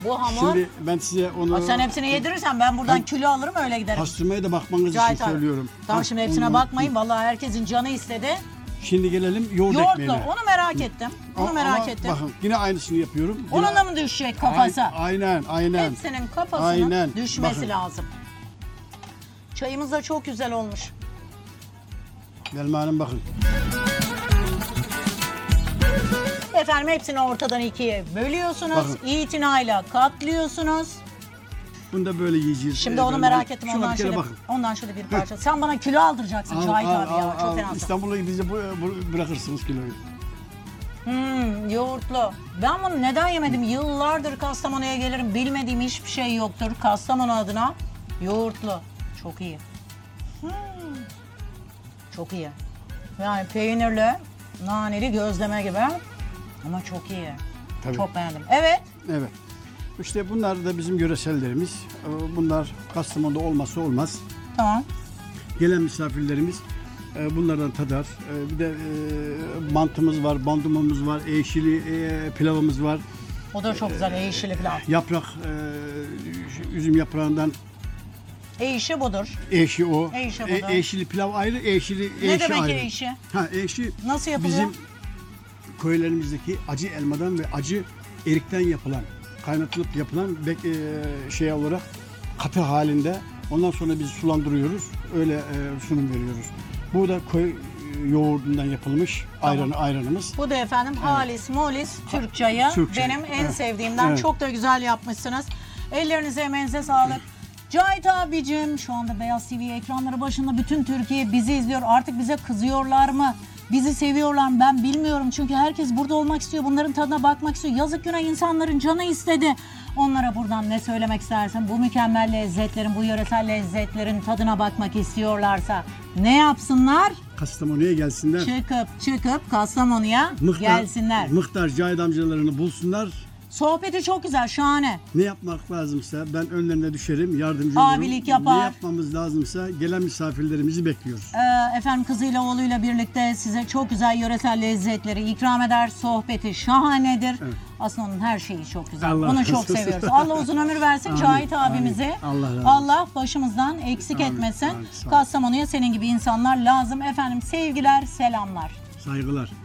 Bu hamur. Şimdi ben size onu... Sen hepsini yedirirsen ben buradan kilo alırım öyle giderim. Pastırmaya da bakmanız Cahit için abi. söylüyorum. Tamam şimdi hepsine bakmayın. Vallahi herkesin canı istedi. Şimdi gelelim yoğurt Yoğurtlu. ekmeğine. Onu merak ettim. Onu merak ettim. Bakın yine aynısını yapıyorum. Onun da mı düşecek kafası? Aynen. Hepsinin kafasının Aynen. düşmesi Bakın. lazım. Çayımız da çok güzel olmuş. Belma Hanım bakın. Efendim hepsini ortadan ikiye bölüyorsunuz. Bakın. İtinayla katlıyorsunuz. Bunu da böyle yiyeceğiz. Şimdi onu Belma merak Hanım. ettim. Şuna Ondan bir kere şöyle, bakın. ondan şöyle bir parça. Sen bana kilo aldıracaksın Cahit abi ya. Çok fenasın. İstanbul'a gidince bırakırsınız kiloyu. Yoğurtlu. Ben bunu neden yemedim? Yıllardır Kastamonu'ya gelirim. Bilmediğim hiçbir şey yoktur. Kastamonu adına yoğurtlu. Çok iyi. Çok iyi. Yani peynirli, naneli gözleme gibi. Ama çok iyi. Tabii. Çok beğendim. Evet. Evet. İşte bunlar da bizim yöresellerimiz. Bunlar Kastamonu'da olmazsa olmaz. Tamam. Gelen misafirlerimiz bunlardan tadar. Bir de mantımız var, bandumamız var, eşili pilavımız var. O da çok güzel. Eğişili pilav. Yaprak, üzüm yaprağından Eğişi budur. eşi o. Eşi budur. Eşili pilav ayrı, eşi Ne demek ayrı. eğişi? Eşi Nasıl yapılıyor? bizim köylerimizdeki acı elmadan ve acı erikten yapılan, kaynatılıp yapılan şey olarak katı halinde. Ondan sonra biz sulandırıyoruz. Öyle sunum veriyoruz. Bu da köy yoğurdundan yapılmış ayranımız. Bu da efendim halis molis Türk çayı. Türk çayı. Benim en Evet. sevdiğimden. Evet. Çok da güzel yapmışsınız. Ellerinize emeğinize sağlık. Cahit abicim şu anda Beyaz TV ekranları başında bütün Türkiye bizi izliyor. Artık bize kızıyorlar mı? Bizi seviyorlar mı? Ben bilmiyorum. Çünkü herkes burada olmak istiyor. Bunların tadına bakmak istiyor. Yazık günah insanların canı istedi. Onlara buradan ne söylemek istersin? Bu mükemmel lezzetlerin, bu yöresel lezzetlerin tadına bakmak istiyorlarsa ne yapsınlar? Kastamonu'ya gelsinler. Çıkıp Kastamonu'ya gelsinler. Mıhtar Cahit amcalarını bulsunlar. Sohbeti çok güzel, şahane. Ne yapmak lazımsa ben önlerine düşerim, yardımcı olurum. Abilik yapar. Ne yapmamız lazımsa gelen misafirlerimizi bekliyoruz. Efendim kızıyla oğluyla birlikte size çok güzel yöresel lezzetleri ikram eder. Sohbeti şahanedir. Evet. Aslında onun her şeyi çok güzel. Allah Onu çok razı olsun. seviyoruz. Allah uzun ömür versin Amin, Cahit abimize. amin. Allah razı olsun. Allah başımızdan eksik Amin, etmesin. amin. Sağ ol. Kastamonu'ya senin gibi insanlar lazım. Efendim sevgiler, selamlar. Saygılar.